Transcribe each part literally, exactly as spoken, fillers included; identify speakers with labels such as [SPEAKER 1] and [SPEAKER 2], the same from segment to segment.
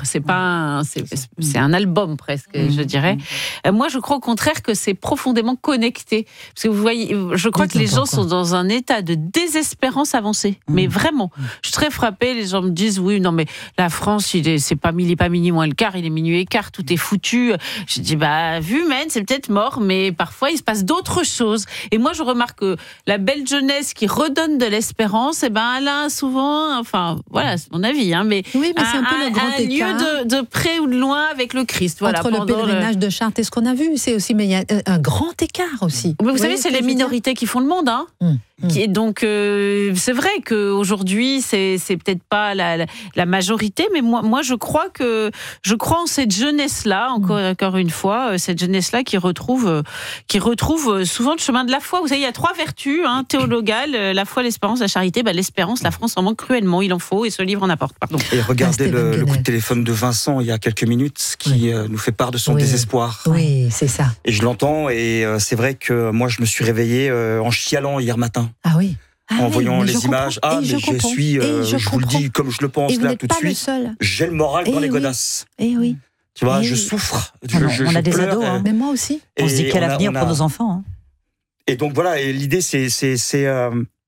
[SPEAKER 1] C'est pas un, c'est, c'est un album presque, je dirais. Moi, je crois au contraire que c'est profondément connecté. Parce que vous voyez, je crois que les gens sont dans un état de désespérance avancée. Mais vraiment, je suis très frappée. Les gens me disent, oui, non, mais la France, il est, c'est pas, il est pas minuit moins le quart, il est minuit et quart, tout est foutu. Je dis, bah, vu, man, c'est peut-être mort, mais parfois, il se passe d'autres choses. Et moi, je remarque que la belle jeunesse qui redonne de l'espérance, eh ben, elle a souvent, enfin, voilà, c'est mon avis, hein, mais,
[SPEAKER 2] oui, mais c'est un, un peu le grand
[SPEAKER 1] un
[SPEAKER 2] écart
[SPEAKER 1] lieu de, de près ou de loin avec le Christ. Voilà,
[SPEAKER 2] entre le pèlerinage le... de Chartres et ce qu'on a vu, c'est aussi, mais il y a un grand écart aussi.
[SPEAKER 1] Mais vous, vous savez, c'est les minorités qui font le monde, hein. Mmh. Qui est donc, euh, c'est vrai qu'aujourd'hui, c'est, c'est peut-être pas la, la, la majorité, mais moi, moi, je crois que, je crois en cette jeunesse-là, encore, mmh. encore une fois, cette jeunesse-là qui retrouve, qui retrouve souvent le chemin de la foi. Vous savez, il y a trois vertus, hein, théologales, la foi, l'espérance, la charité. Ben, l'espérance, la France en manque cruellement, il en faut, et ce livre en apporte. Pardon.
[SPEAKER 3] Et regardez ah, le, le coup de téléphone de Vincent, il y a quelques minutes, qui oui. euh, nous fait part de son
[SPEAKER 2] oui.
[SPEAKER 3] désespoir.
[SPEAKER 2] Oui, c'est ça.
[SPEAKER 3] Et je l'entends, et euh, c'est vrai que moi, je me suis réveillé euh, en chialant hier matin.
[SPEAKER 2] Ah oui. Ah
[SPEAKER 3] en
[SPEAKER 2] oui,
[SPEAKER 3] voyant les images, ah mais je, je suis, euh, je, je vous le dis comme je le pense là tout de suite, j'ai le moral et dans oui. les godasses.
[SPEAKER 2] Et oui.
[SPEAKER 3] Tu vois,
[SPEAKER 2] et
[SPEAKER 3] je
[SPEAKER 2] oui.
[SPEAKER 3] souffre.
[SPEAKER 4] On,
[SPEAKER 3] je,
[SPEAKER 4] a,
[SPEAKER 3] je,
[SPEAKER 4] on
[SPEAKER 3] je
[SPEAKER 4] a des
[SPEAKER 3] pleure,
[SPEAKER 4] ados, hein.
[SPEAKER 2] Mais moi aussi.
[SPEAKER 4] On se dit quel avenir
[SPEAKER 3] a,
[SPEAKER 4] pour
[SPEAKER 3] a...
[SPEAKER 4] nos enfants. Hein.
[SPEAKER 3] Et donc voilà, et l'idée c'est, c'est, c'est euh,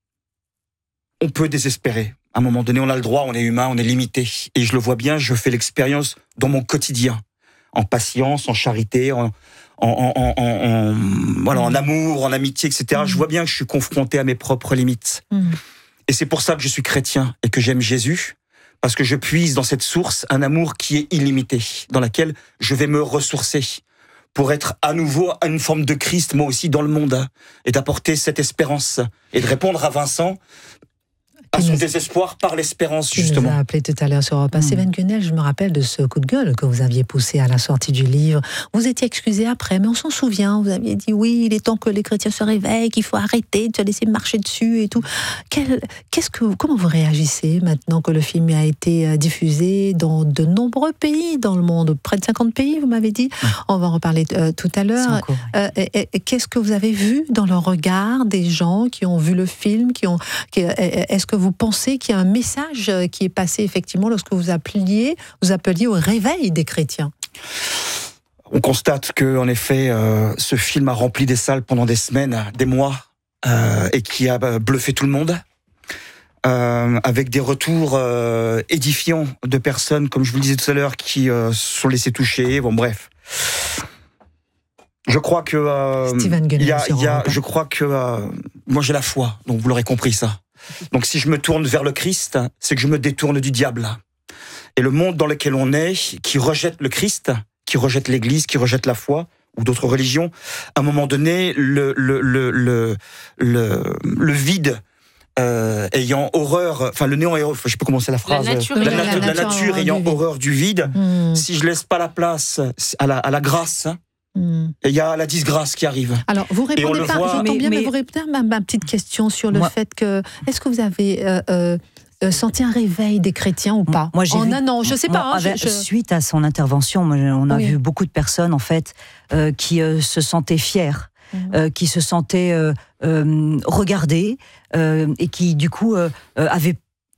[SPEAKER 3] on peut désespérer. À un moment donné, on a le droit, on est humain, on est limité. Et je le vois bien, je fais l'expérience dans mon quotidien, en patience, en charité, en En, en, en, en, voilà, en amour, en amitié, et cetera. Mmh. Je vois bien que je suis confronté à mes propres limites. Mmh. Et c'est pour ça que je suis chrétien et que j'aime Jésus, parce que je puise dans cette source un amour qui est illimité, dans laquelle je vais me ressourcer pour être à nouveau à une forme de Christ, moi aussi, dans le monde, et d'apporter cette espérance, et de répondre à Vincent, à son désespoir par l'espérance,
[SPEAKER 2] qui
[SPEAKER 3] justement.
[SPEAKER 2] nous a appelé tout à l'heure sur Europe un. Mmh. Stéphane Guenel, je me rappelle de ce coup de gueule que vous aviez poussé à la sortie du livre. Vous étiez excusé après, mais on s'en souvient. Vous aviez dit, oui, il est temps que les chrétiens se réveillent, qu'il faut arrêter de se laisser marcher dessus et tout. Quel, qu'est-ce que, comment vous réagissez maintenant que le film a été diffusé dans de nombreux pays dans le monde, près de cinquante pays, vous m'avez dit. Mmh. On va en reparler euh, tout à l'heure. Cool, oui. euh, et, et, qu'est-ce que vous avez vu dans le regard des gens qui ont vu le film, qui ont, qui, est-ce que vous pensez qu'il y a un message qui est passé effectivement lorsque vous appeliez, vous appeliez au réveil des chrétiens?
[SPEAKER 3] On constate que, en effet, euh, ce film a rempli des salles pendant des semaines, des mois, euh, et qui a bluffé tout le monde, euh, avec des retours euh, édifiants de personnes, comme je vous le disais tout à l'heure, qui euh, se sont laissées toucher. Bon, bref. Je crois que euh, il y a, il y a, je crois que euh, moi j'ai la foi, donc vous l'aurez compris ça. Donc si je me tourne vers le Christ, c'est que je me détourne du diable. Et le monde dans lequel on est, qui rejette le Christ, qui rejette l'Église, qui rejette la foi ou d'autres religions, à un moment donné, le le le le le, le vide. Euh, ayant horreur, enfin le néant, je sais pas comment c'est la phrase,
[SPEAKER 1] la nature,
[SPEAKER 3] la,
[SPEAKER 1] la,
[SPEAKER 3] la,
[SPEAKER 1] la,
[SPEAKER 3] la, la nature ayant horreur du vide,
[SPEAKER 2] mmh.
[SPEAKER 3] si je laisse pas la place à la, à la grâce, il mmh. y a la disgrâce qui arrive.
[SPEAKER 2] Alors vous répondez pas, j'entends bien, mais, mais vous répondez à ma, ma petite question sur le moi, fait que, est-ce que vous avez euh, euh, senti un réveil des chrétiens ou pas?
[SPEAKER 4] Moi, j'ai
[SPEAKER 2] en
[SPEAKER 4] vu,
[SPEAKER 2] un an, je sais pas.
[SPEAKER 4] Moi,
[SPEAKER 2] hein, je, je...
[SPEAKER 4] Suite à son intervention, moi, on a oui. vu beaucoup de personnes en fait euh, qui euh, se sentaient fières. Euh, qui se sentaient euh, euh, regardés euh, et qui du coup euh, avaient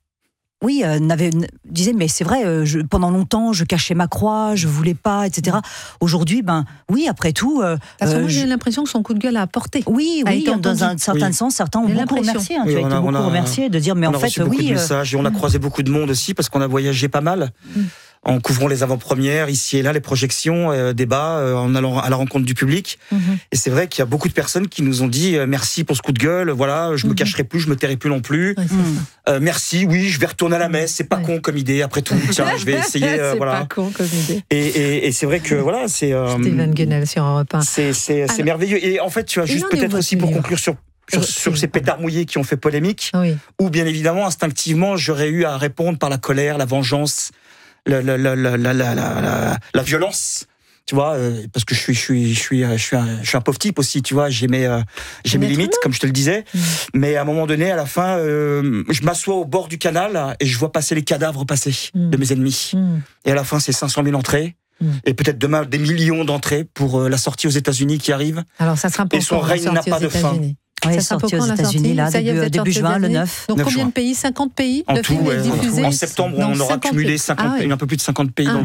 [SPEAKER 4] oui euh, n'avaient, disaient mais c'est vrai euh, je, pendant longtemps je cachais ma croix, je voulais pas, etc. Aujourd'hui ben oui après tout euh,
[SPEAKER 2] parce que moi
[SPEAKER 4] euh,
[SPEAKER 2] j'ai l'impression que son coup de gueule a apporté.
[SPEAKER 4] Oui oui dans un certain
[SPEAKER 3] oui.
[SPEAKER 4] sens certains ont beaucoup remercié hein,
[SPEAKER 3] oui,
[SPEAKER 4] tu as
[SPEAKER 3] été
[SPEAKER 4] beaucoup
[SPEAKER 3] a,
[SPEAKER 4] remercié de dire mais en fait
[SPEAKER 3] reçu beaucoup
[SPEAKER 4] oui
[SPEAKER 3] de messages et on a croisé beaucoup de monde aussi parce qu'on a voyagé pas mal. Mm. En couvrant les avant-premières, ici et là, les projections, euh, débats, euh, en allant à la rencontre du public. Mm-hmm. Et c'est vrai qu'il y a beaucoup de personnes qui nous ont dit euh, merci pour ce coup de gueule, voilà, je mm-hmm. me cacherai plus, je me tairai plus non plus. Ouais, euh, merci, oui, je vais retourner à la messe, c'est pas ouais. con comme idée, après tout, tiens, je vais essayer, euh,
[SPEAKER 2] c'est
[SPEAKER 3] voilà.
[SPEAKER 2] pas con comme idée.
[SPEAKER 3] Et, et, et c'est vrai que, voilà, c'est... Euh,
[SPEAKER 2] Stéphane Guenel sur Europe un.
[SPEAKER 3] C'est, c'est, Alors, c'est merveilleux. Et en fait, tu vois, juste peut-être aussi pour conclure sur... Sur, sur ces pétards mouillés qui ont fait polémique, oui. Où bien évidemment, instinctivement, j'aurais eu à répondre par la colère, la vengeance, la, la, la, la, la, la, la, la violence, tu vois, euh, parce que je suis, je suis, je suis, je suis, un, je suis un pauvre type aussi, tu vois, j'ai mes, euh, j'ai mes limites, comme je te le disais, mmh. Mais à un moment donné, à la fin, euh, je m'assois au bord du canal et je vois passer les cadavres passer mmh. de mes ennemis, mmh. Et à la fin, c'est cinq cent mille entrées. Mmh. Et peut-être demain des millions d'entrées pour euh, la sortie aux États-Unis qui arrive.
[SPEAKER 2] Alors ça sera important.
[SPEAKER 3] Et son règne n'a pas de fin.
[SPEAKER 4] Oui, sorti aux États-Unis là, début, début juin, le neuf.
[SPEAKER 2] Donc
[SPEAKER 4] neuf
[SPEAKER 2] combien
[SPEAKER 4] juin.
[SPEAKER 2] de pays? cinquante pays?
[SPEAKER 3] En
[SPEAKER 2] le
[SPEAKER 3] tout,
[SPEAKER 2] film
[SPEAKER 3] ouais,
[SPEAKER 2] est diffusé
[SPEAKER 3] en septembre, on aura cumulé cinquante, ah, oui. un peu plus de cinquante pays. Ah, dans